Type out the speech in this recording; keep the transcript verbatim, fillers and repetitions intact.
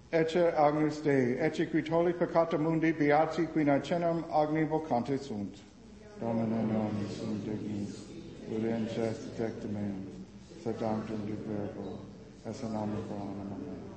Ecce Agnus Dei, ecce qui tolli peccata mundi, beati qui nacenam agni vocante sunt. Domine nomis sunt dignis, udens est tectum meum, sed sanctum de verbo, esse nomen pro anima mea.